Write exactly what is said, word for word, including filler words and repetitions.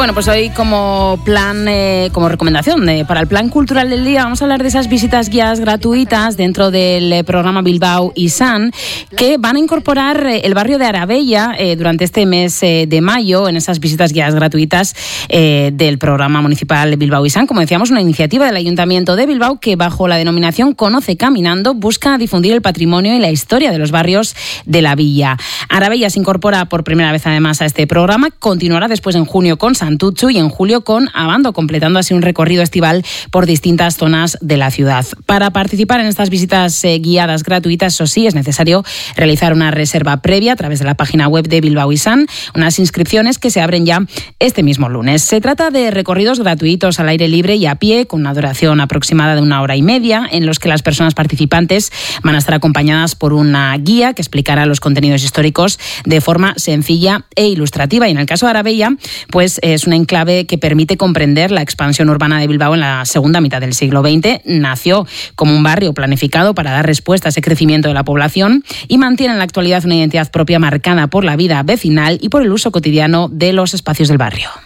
Bueno, pues hoy como plan, eh, como recomendación de, para el plan cultural del día, vamos a hablar de esas visitas guiadas gratuitas dentro del eh, programa Bilbao Izan, que van a incorporar eh, el barrio de Arabella eh, durante este mes eh, de mayo en esas visitas guiadas gratuitas eh, del programa municipal Bilbao Izan. Como decíamos, una iniciativa del Ayuntamiento de Bilbao que bajo la denominación Conoce Caminando busca difundir el patrimonio y la historia de los barrios de la villa. Arabella se incorpora por primera vez además a este programa, continuará después en junio con Santutxu y en julio con Abando, completando así un recorrido estival por distintas zonas de la ciudad. Para participar en estas visitas eh, guiadas gratuitas, eso sí, es necesario realizar una reserva previa a través de la página web de Bilbao Izan, unas inscripciones que se abren ya este mismo lunes. Se trata de recorridos gratuitos al aire libre y a pie, con una duración aproximada de una hora y media, en los que las personas participantes van a estar acompañadas por una guía que explicará los contenidos históricos de forma sencilla e ilustrativa. Y en el caso de Arabella, pues es una enclave que permite comprender la expansión urbana de Bilbao en la segunda mitad del siglo veinte. Nació como un barrio planificado para dar respuesta a ese crecimiento de la población y mantiene en la actualidad una identidad propia marcada por la vida vecinal y por el uso cotidiano de los espacios del barrio.